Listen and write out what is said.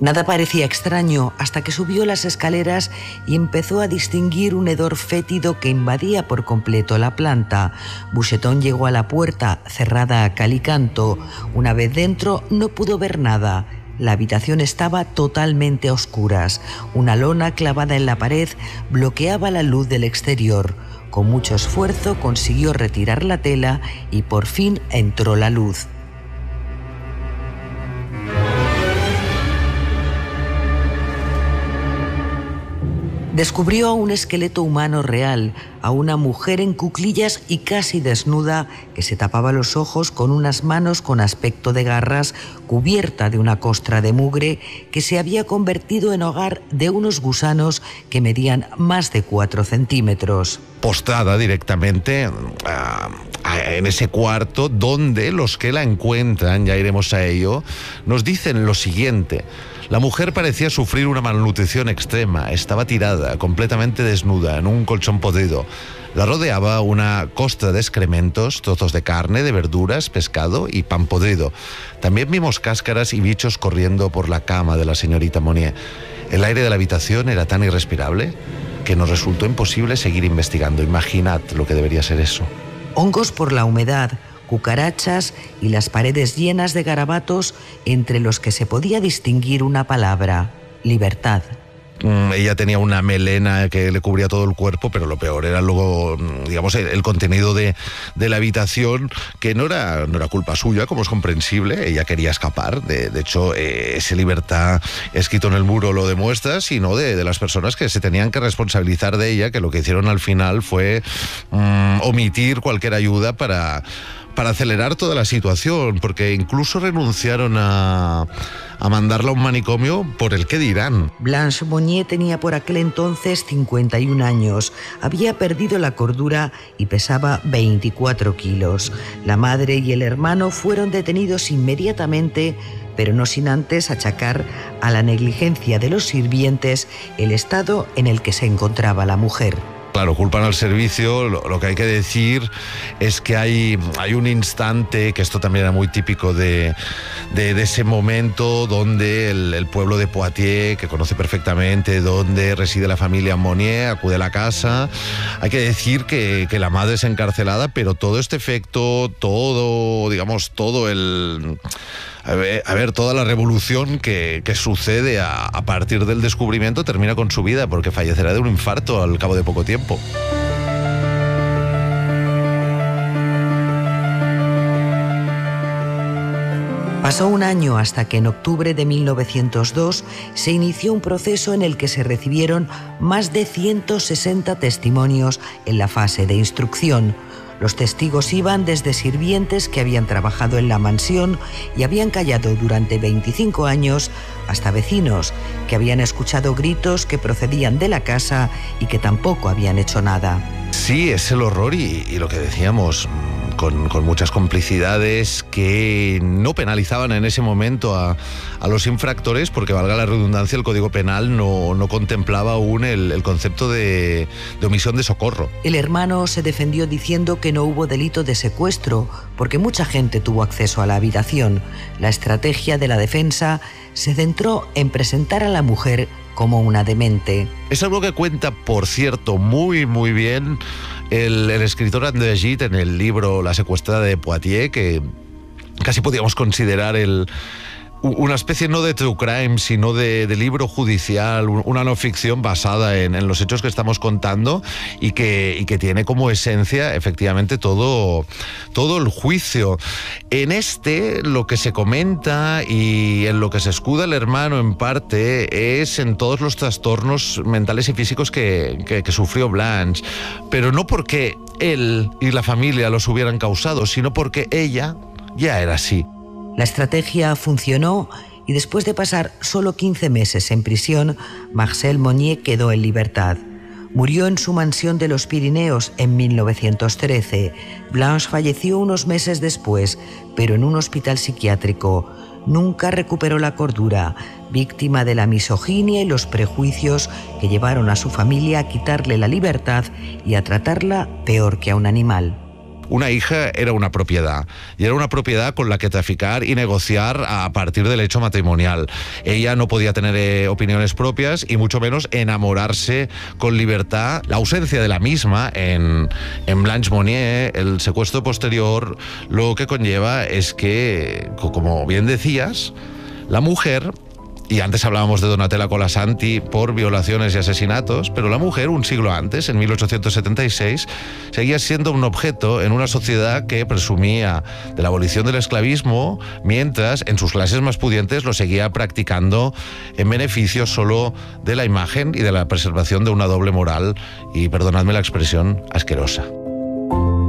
Nada parecía extraño hasta que subió las escaleras y empezó a distinguir un hedor fétido que invadía por completo la planta. Boucheton llegó a la puerta, cerrada a cal y canto. Una vez dentro no pudo ver nada. La habitación estaba totalmente a oscuras. Una lona clavada en la pared bloqueaba la luz del exterior. Con mucho esfuerzo consiguió retirar la tela y por fin entró la luz. Descubrió a un esqueleto humano real, a una mujer en cuclillas y casi desnuda que se tapaba los ojos con unas manos con aspecto de garras, cubierta de una costra de mugre que se había convertido en hogar de unos gusanos que medían más de 4 centímetros. Postrada directamente en ese cuarto donde los que la encuentran, ya iremos a ello, nos dicen lo siguiente. La mujer parecía sufrir una malnutrición extrema, estaba tirada, completamente desnuda, en un colchón podrido. La rodeaba una costra de excrementos, trozos de carne, de verduras, pescado y pan podrido. También vimos cáscaras y bichos corriendo por la cama de la señorita Monnier. El aire de la habitación era tan irrespirable que nos resultó imposible seguir investigando. Imaginad lo que debería ser eso. Hongos por la humedad, cucarachas y las paredes llenas de garabatos entre los que se podía distinguir una palabra: libertad. Ella tenía una melena que le cubría todo el cuerpo, pero lo peor era luego, digamos, el contenido de la habitación, que no era culpa suya, como es comprensible. Ella quería escapar. De hecho, esa libertad escrito en el muro lo demuestra, sino de las personas que se tenían que responsabilizar de ella, que lo que hicieron al final fue omitir cualquier ayuda para acelerar toda la situación, porque incluso renunciaron a mandarla a un manicomio por el qué dirán. Blanche Monnier tenía por aquel entonces 51 años, había perdido la cordura y pesaba 24 kilos. La madre y el hermano fueron detenidos inmediatamente, pero no sin antes achacar a la negligencia de los sirvientes el estado en el que se encontraba la mujer. Claro, culpan al servicio. Lo que hay que decir es que hay un instante, que esto también era muy típico de ese momento, donde el pueblo de Poitiers, que conoce perfectamente donde reside la familia Monnier, acude a la casa. Hay que decir que la madre es encarcelada, pero todo este efecto, todo toda la revolución que sucede a partir del descubrimiento termina con su vida, porque fallecerá de un infarto al cabo de poco tiempo. Pasó un año hasta que en octubre de 1902 se inició un proceso en el que se recibieron más de 160 testimonios en la fase de instrucción. Los testigos iban desde sirvientes que habían trabajado en la mansión y habían callado durante 25 años hasta vecinos que habían escuchado gritos que procedían de la casa y que tampoco habían hecho nada. Sí, es el horror y lo que decíamos, con muchas complicidades que no penalizaban en ese momento a los infractores, porque, valga la redundancia, el Código Penal no contemplaba aún el concepto de omisión de socorro. El hermano se defendió diciendo que no hubo delito de secuestro porque mucha gente tuvo acceso a la habitación. La estrategia de la defensa se centró en presentar a la mujer como una demente. Es algo que cuenta, por cierto, muy muy bien el escritor André Gide en el libro La secuestrada de Poitiers, que casi podríamos considerar una especie no de true crime, sino de libro judicial, una no ficción basada en los hechos que estamos contando y que tiene como esencia efectivamente todo el juicio. En lo que se comenta y en lo que se escuda el hermano en parte es en todos los trastornos mentales y físicos que sufrió Blanche, pero no porque él y la familia los hubieran causado, sino porque ella ya era así. La estrategia funcionó y después de pasar solo 15 meses en prisión, Marcel Monnier quedó en libertad. Murió en su mansión de los Pirineos en 1913. Blanche falleció unos meses después, pero en un hospital psiquiátrico. Nunca recuperó la cordura, víctima de la misoginia y los prejuicios que llevaron a su familia a quitarle la libertad y a tratarla peor que a un animal. una hija era una propiedad, y era una propiedad con la que traficar y negociar a partir del hecho matrimonial. Ella no podía tener opiniones propias y mucho menos enamorarse con libertad. La ausencia de la misma en Blanche Monnier, el secuestro posterior, lo que conlleva es que, como bien decías, la mujer, y antes hablábamos de Donatella Colasanti por violaciones y asesinatos, pero la mujer, un siglo antes, en 1876, seguía siendo un objeto en una sociedad que presumía de la abolición del esclavismo, mientras en sus clases más pudientes lo seguía practicando en beneficio solo de la imagen y de la preservación de una doble moral y, perdonadme la expresión, asquerosa.